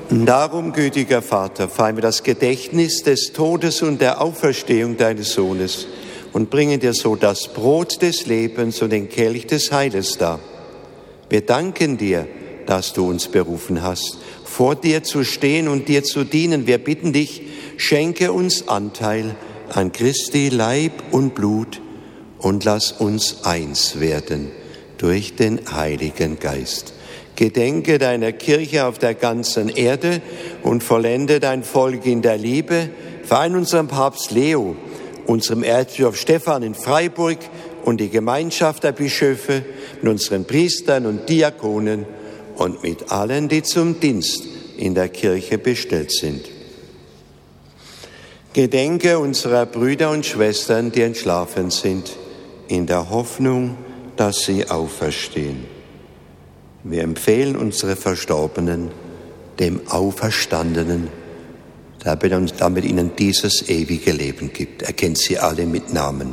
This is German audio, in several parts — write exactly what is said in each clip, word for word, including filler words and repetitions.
Darum, gütiger Vater, feiern wir das Gedächtnis des Todes und der Auferstehung deines Sohnes und bringen dir so das Brot des Lebens und den Kelch des Heiles dar. Wir danken dir, dass du uns berufen hast, vor dir zu stehen und dir zu dienen. Wir bitten dich, schenke uns Anteil an Christi Leib und Blut und lass uns eins werden durch den Heiligen Geist. Gedenke deiner Kirche auf der ganzen Erde und vollende dein Volk in der Liebe. Verein unseren Papst Leo, unserem Erzbischof Stephan in Freiburg und die Gemeinschaft der Bischöfe, mit unseren Priestern und Diakonen und mit allen, die zum Dienst in der Kirche bestellt sind. Gedenke unserer Brüder und Schwestern, die entschlafen sind, in der Hoffnung, dass sie auferstehen. Wir empfehlen unsere Verstorbenen dem Auferstandenen, damit ihnen dieses ewige Leben gibt. Er kennt sie alle mit Namen.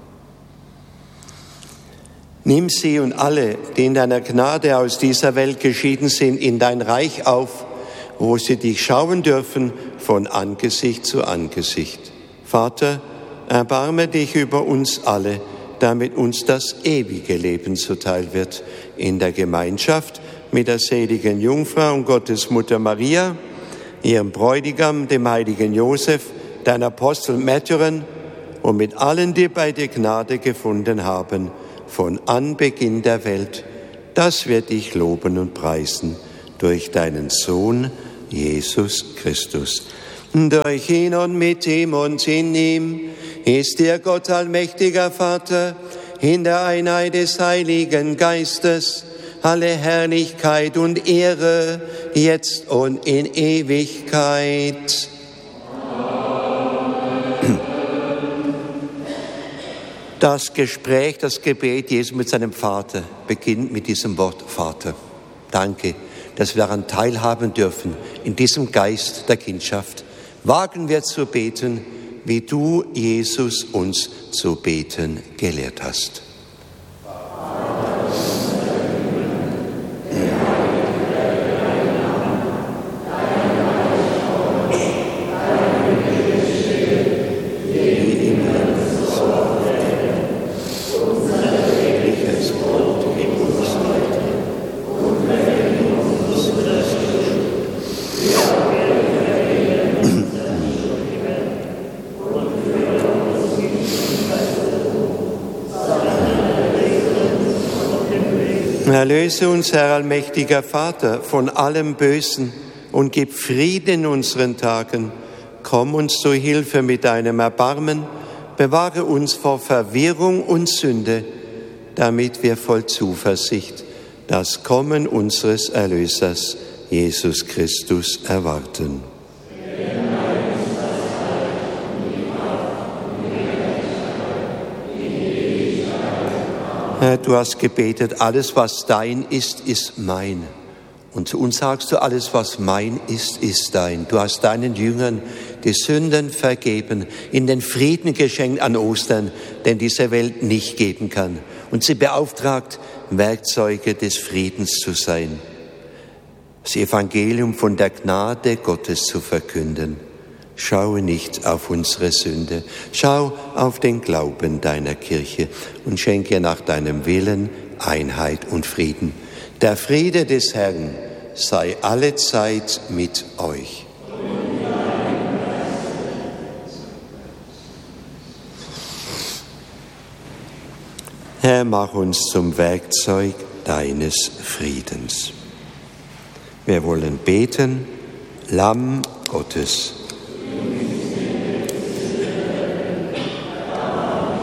Nimm sie und alle, die in deiner Gnade aus dieser Welt geschieden sind, in dein Reich auf, wo sie dich schauen dürfen von Angesicht zu Angesicht. Vater, erbarme dich über uns alle, damit uns das ewige Leben zuteil wird, in der Gemeinschaft mit der seligen Jungfrau und Gottesmutter Maria, ihrem Bräutigam, dem heiligen Josef, deinen Aposteln und Märtyrern und mit allen, die bei dir Gnade gefunden haben, von Anbeginn der Welt, dass wir dich loben und preisen durch deinen Sohn, Jesus Christus. Durch ihn und mit ihm und in ihm ist dir Gott allmächtiger Vater, in der Einheit des Heiligen Geistes, alle Herrlichkeit und Ehre, jetzt und in Ewigkeit. Das Gespräch, das Gebet Jesu mit seinem Vater beginnt mit diesem Wort Vater. Danke, dass wir daran teilhaben dürfen, in diesem Geist der Kindschaft. Wagen wir zu beten, wie du, Jesus, uns zu beten gelehrt hast. Erlöse uns, Herr allmächtiger Vater, von allem Bösen und gib Frieden in unseren Tagen. Komm uns zu Hilfe mit deinem Erbarmen, bewahre uns vor Verwirrung und Sünde, damit wir voll Zuversicht das Kommen unseres Erlösers, Jesus Christus, erwarten. Herr, du hast gebetet, alles was dein ist, ist mein. Und zu uns sagst du, alles was mein ist, ist dein. Du hast deinen Jüngern die Sünden vergeben, ihnen den Frieden geschenkt an Ostern, den diese Welt nicht geben kann. Und sie beauftragt, Werkzeuge des Friedens zu sein. Das Evangelium von der Gnade Gottes zu verkünden. Schaue nicht auf unsere Sünde, schau auf den Glauben deiner Kirche und schenke nach deinem Willen Einheit und Frieden. Der Friede des Herrn sei allezeit mit euch. Herr, mach uns zum Werkzeug deines Friedens. Wir wollen beten, Lamm Gottes,